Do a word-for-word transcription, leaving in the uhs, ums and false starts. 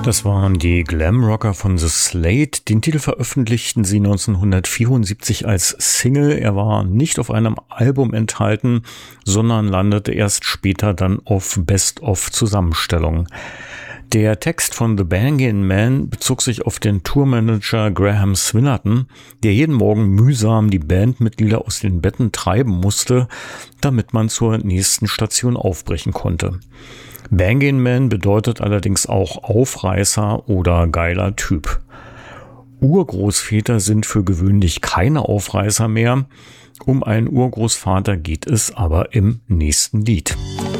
Das waren die Glamrocker von The Slate. Den Titel veröffentlichten sie neunzehnhundertvierundsiebzig als Single. Er war nicht auf einem Album enthalten, sondern landete erst später dann auf Best-of-Zusammenstellungen. Der Text von The Bangin' Man bezog sich auf den Tourmanager Graham Swinnerton, der jeden Morgen mühsam die Bandmitglieder aus den Betten treiben musste, damit man zur nächsten Station aufbrechen konnte. Bangin' Man bedeutet allerdings auch Aufreißer oder geiler Typ. Urgroßväter sind für gewöhnlich keine Aufreißer mehr. Um einen Urgroßvater geht es aber im nächsten Lied.